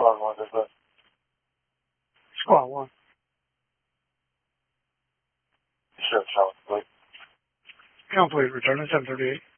Squad 1, this is Squad 1. Sure, Charlie, please. Complete, return at 10:38.